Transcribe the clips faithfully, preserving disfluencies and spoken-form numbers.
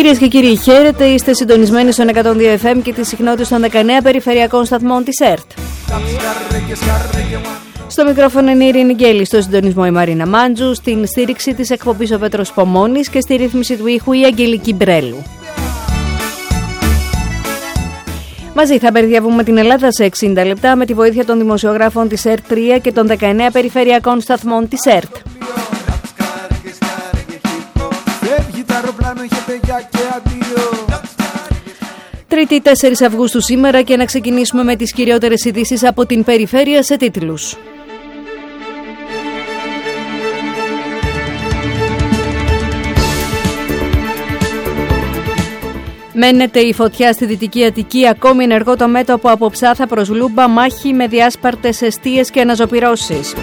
Κυρίες και κύριοι, χαίρετε. Είστε συντονισμένοι στον εκατόν δύο εφ εμ και τις συχνότητες των δεκαεννέα περιφερειακών σταθμών της ΕΡΤ. Στο μικρόφωνο είναι η Ειρήνη Γκέλη, στο συντονισμό η Μαρίνα Μάντζου, στην στήριξη της εκπομπής ο Πέτρος Πομώνης και στη ρύθμιση του ήχου η Αγγελική Μπρέλου. Μαζί θα περιγεύουμε την Ελλάδα σε εξήντα λεπτά με τη βοήθεια των δημοσιογράφων της ΕΡΤ τρία και των δεκαεννέα περιφερειακών σταθμών της ΕΡΤ. Τρίτη τέσσερις Αυγούστου σήμερα και να ξεκινήσουμε με τις κυριότερες ειδήσεις από την περιφέρεια σε τίτλους. Μένεται η φωτιά στη Δυτική Αττική, ακόμη ενεργό το μέτωπο από Ψάθα προς Λούμπα, μάχη με διάσπαρτες εστίες και αναζωπυρώσεις.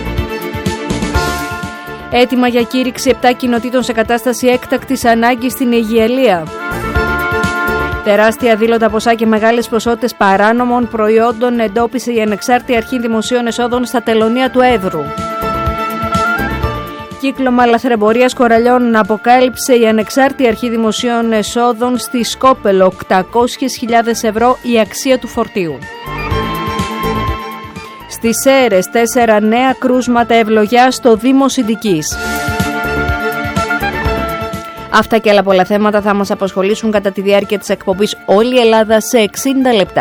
Έτοιμα για κήρυξη επτά κοινοτήτων σε κατάσταση έκτακτης ανάγκης στην Αιγιαλία. Τεράστια δήλωτα ποσά και μεγάλες ποσότητες παράνομων προϊόντων εντόπισε η Ανεξάρτητη Αρχή Δημοσίων Εσόδων στα τελωνεία του Εύρου. Κύκλωμα λαθρεμπορίας κοραλιών αποκάλυψε η Ανεξάρτητη Αρχή Δημοσίων Εσόδων στη Σκόπελο, οκτακόσιες χιλιάδες ευρώ η αξία του φορτίου. Στις Σέρρες, τέσσερα νέα κρούσματα ευλογιά στο Δήμο Συντικής. Αυτά και άλλα πολλά θέματα θα μας απασχολήσουν κατά τη διάρκεια της εκπομπής Όλη η Ελλάδα σε εξήντα λεπτά.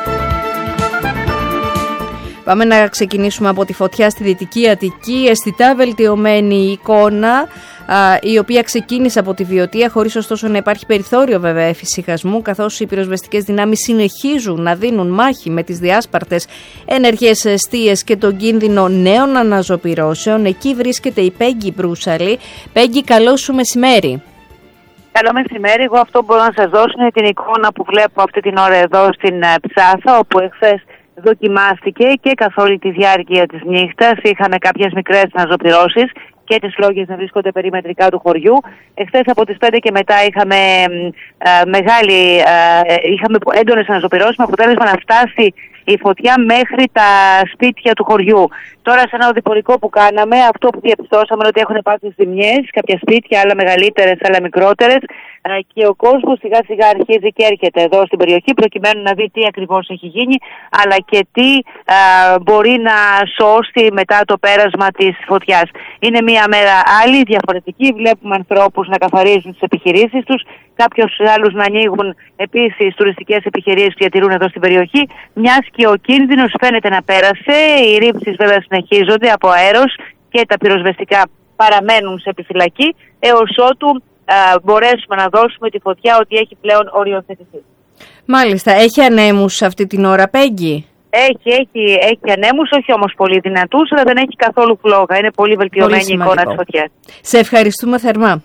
Πάμε να ξεκινήσουμε από τη φωτιά στη Δυτική Αττική, αισθητά βελτιωμένη εικόνα, η οποία ξεκίνησε από τη Βιωτία, χωρίς ωστόσο να υπάρχει περιθώριο βέβαια εφησυχασμού, καθώς οι πυροσβεστικές δυνάμεις συνεχίζουν να δίνουν μάχη με τις διάσπαρτες ενεργές εστίες και τον κίνδυνο νέων αναζωπυρώσεων. Εκεί βρίσκεται η Πέγγι Μπρούσαλη. Πέγγι, καλό σου μεσημέρι. Καλό μεσημέρι. Εγώ αυτό που μπορώ να σας δώσω είναι την εικόνα που βλέπω αυτή την ώρα εδώ στην Ψάθα, όπου εχθές δοκιμάστηκε και καθ' όλη τη διάρκεια της νύχτας είχαμε κάποιες μικρές αναζωπυρώσεις και τις φλόγες να βρίσκονται περιμετρικά του χωριού. Εχθές από τις πέντε και μετά είχαμε, ε, μεγάλη, ε, είχαμε έντονες αναζωπυρώσεις με αποτέλεσμα να φτάσει η φωτιά μέχρι τα σπίτια του χωριού. Τώρα σε ένα οδηπορικό που κάναμε, αυτό που διαπιστώσαμε είναι ότι έχουν υπάρξει ζημιές, κάποια σπίτια, άλλα μεγαλύτερες, άλλα μικρότερες, και ο κόσμος σιγά σιγά αρχίζει και έρχεται εδώ στην περιοχή προκειμένου να δει τι ακριβώς έχει γίνει, αλλά και τι α, μπορεί να σώσει μετά το πέρασμα της φωτιάς. Είναι μια μέρα άλλη, διαφορετική. Βλέπουμε ανθρώπους να καθαρίζουν τις επιχειρήσεις τους, κάποιους άλλους να ανοίγουν επίσης τουριστικές επιχειρήσεις που διατηρούν εδώ στην περιοχή, μιας και ο κίνδυνος φαίνεται να πέρασε. Οι ρήψεις βέβαια συνεχίζονται από αέρος και τα πυροσβεστικά παραμένουν σε επιφυλακή έως ότου Uh, μπορέσουμε να δώσουμε τη φωτιά ότι έχει πλέον οριοθετηθεί. Μάλιστα. Έχει ανέμους αυτή την ώρα, Πέγγι? Έχει, έχει, έχει ανέμους, όχι όμως πολύ δυνατούς, αλλά δεν έχει καθόλου φλόγα. Είναι πολύ βελτιωμένη η εικόνα της φωτιάς. Σε ευχαριστούμε θερμά.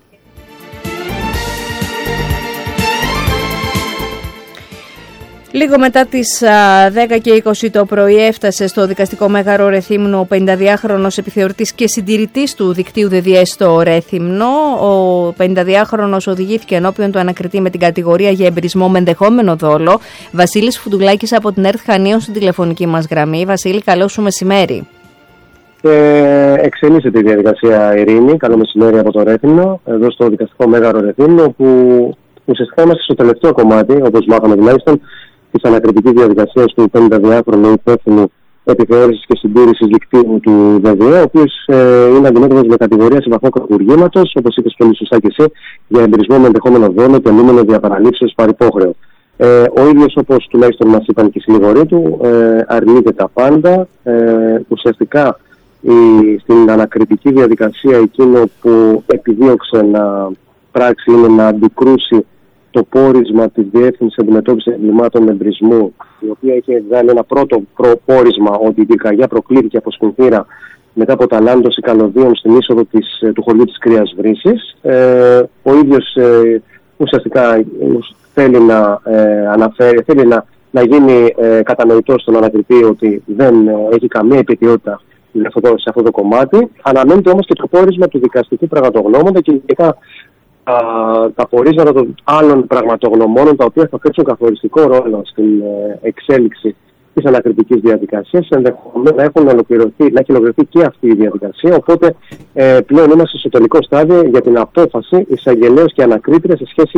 Λίγο μετά τις α, δέκα και είκοσι το πρωί έφτασε στο δικαστικό μέγαρο Ρεθύμνο ο πενηνταδυάχρονος επιθεωρητής και συντηρητής του δικτύου ΔΔΕ στο Ρέθυμνο. Ο πενηνταδυάχρονος οδηγήθηκε ενώπιον του ανακριτή με την κατηγορία για εμπρισμό με ενδεχόμενο δόλο. Βασίλης Φουντουλάκης από την ΕΡΤ Χανίων στην τηλεφωνική μας γραμμή. Βασίλη, καλό σου μεσημέρι. Ε, εξελίσσεται η διαδικασία, Ειρήνη. Καλό μεσημέρι από το Ρέθυμνο, εδώ στο δικαστικό μέγαρο Ρεθύμνο, που ουσιαστικά είμαστε στο τελευταίο κομμάτι, όπως μάθαμε τουλάχιστον, της ανακριτικής διαδικασίας του πενηνταδυάχρονου υπεύθυνου επιθεώρησης και συντήρησης δικτύου του ΔΔΕ, ο οποίος ε, είναι αντιμέτωπος με κατηγορία σε βαθμό κακουργήματος, όπως είπες πολύ σωστά και εσύ, για εμπρισμό με ενδεχόμενο δόλο και μνήμονο διαπαραλήψεως παρυπόχρεο. Ε, ο ίδιος, όπως τουλάχιστον μας είπαν και οι συνηγοροί του, ε, αρνείται τα πάντα. Ε, ουσιαστικά η, στην ανακριτική διαδικασία εκείνο που επιδίωξε να πράξει είναι να αντικρούσει το πόρισμα της Διεύθυνσης Αντιμετώπισης Εγκλημάτων Εμπρισμού, η οποία είχε βγάλει ένα πρώτο πόρισμα ότι η πυρκαγιά προκλήθηκε από σφινθήρα μετά από ταλάντωση καλωδίων στην είσοδο της, του χωριού της Κρύας Βρύσης. Ε, ο ίδιος ε, ουσιαστικά θέλει να, ε, αναφέρει, θέλει να, να γίνει ε, κατανοητό στον ανακριτή ότι δεν ε, έχει καμία επιτιότητα σε αυτό, σε αυτό το κομμάτι. Αναμένεται όμως και το πόρισμα του δικαστικού πραγματογνώμοντα και ειδικά τα, τα πορίσματα των άλλων πραγματογνωμόνων, τα οποία θα παίξουν καθοριστικό ρόλο στην ε, εξέλιξη της ανακριτικής διαδικασίας, ενδεχομένως να, έχουν ολοκληρωθεί, να έχει ολοκληρωθεί και αυτή η διαδικασία. Οπότε ε, πλέον είμαστε στο τελικό στάδιο για την απόφαση εισαγγελέως και ανακρίτρια σε σχέση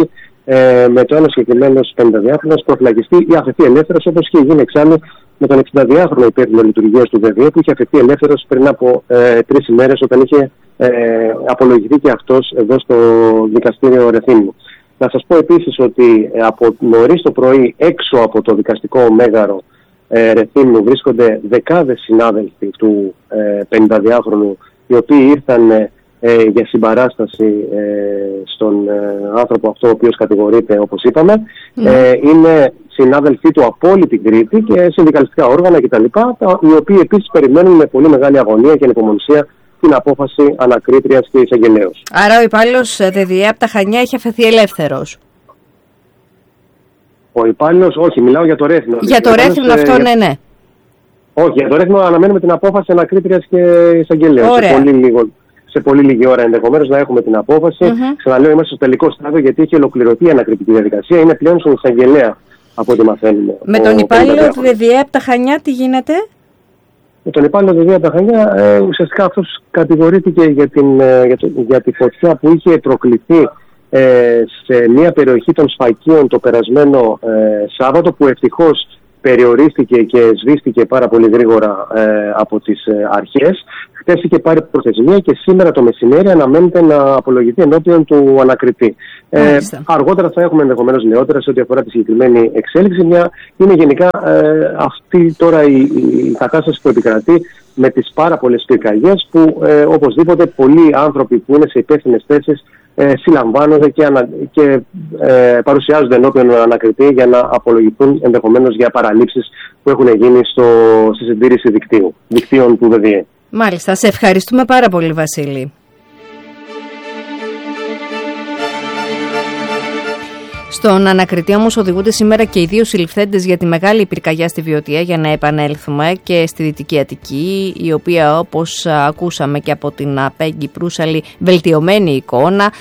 ε, με το ένα συγκεκριμένο πενηνταδυάχρονο προφυλακιστεί ή αφαιθεί ελεύθερο, όπως είχε γίνει εξάλλου με τον εξηνταδυάχρονο υπεύθυνο λειτουργίας του ΒΔΕ, που είχε αφαιθεί ελεύθερος πριν από ε, τρεις ημέρες, όταν είχε ε, απολογηθεί και αυτός εδώ στο δικαστήριο Ρεθύμνου. Να σας πω επίσης ότι ε, από νωρίς το πρωί έξω από το δικαστικό μέγαρο ε, Ρεθύμνου βρίσκονται δεκάδες συνάδελφοι του ε, πενηνταδυάχρονου, οι οποίοι ήρθαν ε, ε, για συμπαράσταση ε, στον ε, άνθρωπο αυτό ο οποίος κατηγορείται, όπως είπαμε. Mm. Ε, είναι συνάδελφοί του από όλη την Κρήτη και συνδικαλιστικά όργανα κτλ., οι οποίοι επίσης περιμένουν με πολύ μεγάλη αγωνία και ανυπομονησία την απόφαση ανακρίτριας και εισαγγελέως. Άρα ο υπάλληλος ΔΔΕ από τα Χανιά έχει αφαιθεί ελεύθερος. Ο υπάλληλος, όχι, μιλάω για το Ρέθυμνο. Για το Ρέθυμνο αυτό, ναι, ναι. Όχι, για το Ρέθυμνο αναμένουμε την απόφαση ανακρίτριας και εισαγγελέως. Σε πολύ, λίγο, σε πολύ λίγη ώρα ενδεχομένως να έχουμε την απόφαση. Mm-hmm. Ξαναλέω, είμαστε στο τελικό στάδιο, γιατί έχει ολοκληρωθεί η ανακριτική διαδικασία. Είναι πλέον στον εισαγγελέα, από ό,τι μαθαίνουμε. Με τον υπάλληλο ΔΔΕ από τα Χανιά τι γίνεται? Με τον υπάλληλο ΔΔΕ από τα Χανιά, ε, ουσιαστικά αυτός κατηγορήθηκε για, την, ε, για, το, για τη φωτιά που είχε προκληθεί ε, σε μια περιοχή των Σφακίων το περασμένο ε, Σάββατο, που ευτυχώς περιορίστηκε και σβήστηκε πάρα πολύ γρήγορα ε, από τις ε, αρχές. Χθες είχε πάρει προθεσμία και σήμερα το μεσημέρι αναμένεται να απολογηθεί ενώπιον του ανακριτή. Ε, αργότερα θα έχουμε ενδεχομένως νεότερα σε ό,τι αφορά τη συγκεκριμένη εξέλιξη. Μια, είναι γενικά ε, αυτή τώρα η, η κατάσταση που επικρατεί με τις πάρα πολλές πυρκαγιές, που ε, οπωσδήποτε πολλοί άνθρωποι που είναι σε υπεύθυνες θέσεις ε, συλλαμβάνονται και, ανα, και ε, παρουσιάζονται ενώπιον ανακριτή για να απολογηθούν ενδεχομένως για παραλήψεις που έχουν γίνει στο, στη συντήρηση δικτύου, δικτύων του ΒΔΕ. Μάλιστα, σε ευχαριστούμε πάρα πολύ, Βασίλη. Στον ανακριτή όμως οδηγούνται σήμερα και οι δύο συλληφθέντες για τη μεγάλη πυρκαγιά στη Βιωτία, για να επανέλθουμε, και στη Δυτική Αττική, η οποία, όπως ακούσαμε και από την Πέγγι Προύσαλη, βελτιωμένη εικόνα,